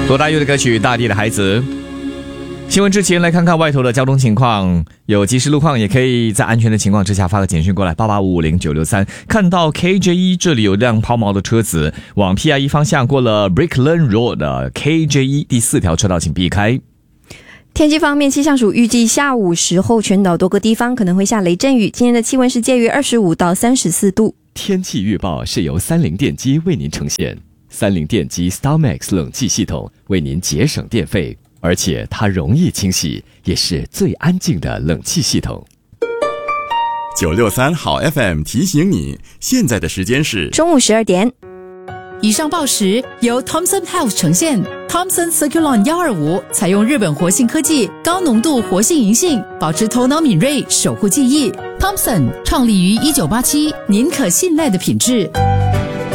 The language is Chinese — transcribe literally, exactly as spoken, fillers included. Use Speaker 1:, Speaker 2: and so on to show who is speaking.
Speaker 1: 罗大佑的歌曲《大地的孩子》。新闻之前来看看外头的交通情况，有即时路况也可以在安全的情况之下发个简讯过来八八五五零九六三。看到 K J 一 这里有辆抛锚的车子往 P I 一 方向过了 Brickland Road 的 K J 一 第四条车道请避开。
Speaker 2: 天气方面，气象署预计下午时候全岛多个地方可能会下雷阵雨，今天的气温是介于二十五到三十四度。
Speaker 3: 天气预报是由三菱电机为您呈现，三菱电机 StarMax 冷气系统为您节省电费，而且它容易清洗，也是最安静的冷气系统。
Speaker 4: 九六三好 F M 提醒你，现在的时间是
Speaker 2: 中午十二点。
Speaker 5: 以上报时由 Thomson Health 呈现。 Thomson Circulon 一二五采用日本活性科技，高浓度活性银杏，保持头脑敏锐，守护记忆。Thomson 创立于一九八七，您可信赖的品质。